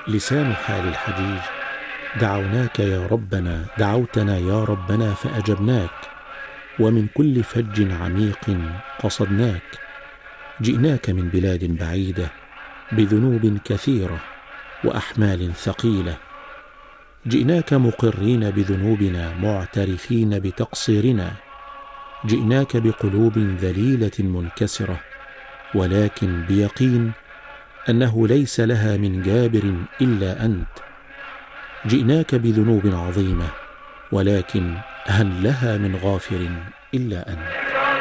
لسان حال الحجيج: دعوناك يا ربنا، دعوتنا يا ربنا فأجبناك، ومن كل فج عميق قصدناك. جئناك من بلاد بعيدة بذنوب كثيرة وأحمال ثقيلة، جئناك مقرين بذنوبنا معترفين بتقصيرنا، جئناك بقلوب ذليلة منكسرة، ولكن بيقين أنه ليس لها من جابر إلا أنت. جئناك بذنوب عظيمة، ولكن هل لها من غافر إلا أنت؟